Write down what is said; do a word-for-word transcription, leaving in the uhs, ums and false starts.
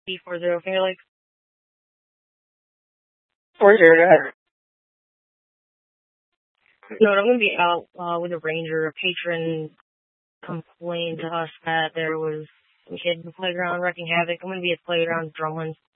B four zero Finger Lakes. Four zero, go ahead. No, I'm going to be out uh, with a ranger. A patron complained to us that there was some kids in the playground wrecking havoc. I'm going to be at the playground, Drumlin.